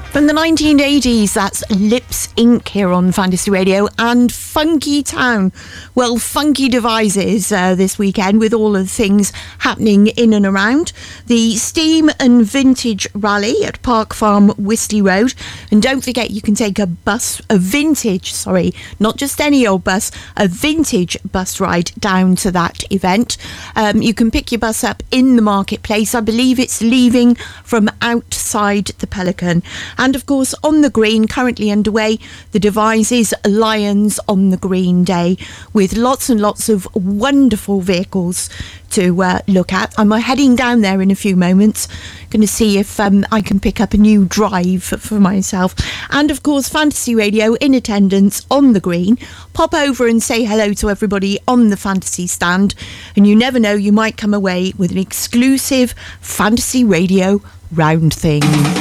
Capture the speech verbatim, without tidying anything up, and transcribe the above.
From the nineteen eighties, that's Lips Incorporated here on Fantasy Radio, and Funky Town. Well, funky devices uh, this weekend with all of the things happening in and around. The Steam and Vintage Rally at Park Farm, Wisley Road. And don't forget, you can take a bus, a vintage, sorry, not just any old bus, a vintage bus ride down to that event. Um, you can pick your bus up in the marketplace. I believe it's leaving from outside the Pelican. And of course, on the green, currently underway, the devices Lions on the Green Day, with lots and lots of wonderful vehicles to uh, look at. I'm heading down there in a few moments, going to see if um, I can pick up a new drive for myself. And of course, Fantasy Radio in attendance on the green. Pop over and say hello to everybody on the Fantasy stand, and you never know, you might come away with an exclusive Fantasy Radio round thing.